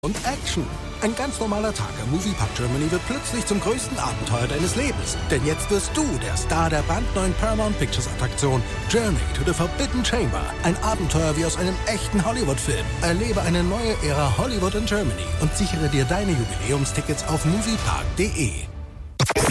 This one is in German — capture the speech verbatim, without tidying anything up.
und Action. Ein ganz normaler Tag im Moviepark Germany wird plötzlich zum größten Abenteuer deines Lebens. Denn jetzt wirst du der Star der brandneuen Paramount Pictures Attraktion Journey to the Forbidden Chamber. Ein Abenteuer wie aus einem echten Hollywood-Film. Erlebe eine neue Ära Hollywood in Germany und sichere dir deine Jubiläumstickets auf moviepark punkt de.